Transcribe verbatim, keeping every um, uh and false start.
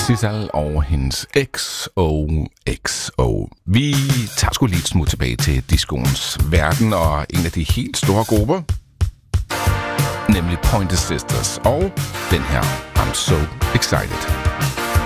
Sissal og hendes X O X O. Vi tager sgu lige et smut tilbage til discoens verden og en af de helt store grupper, nemlig Pointer Sisters og den her I'm So Excited.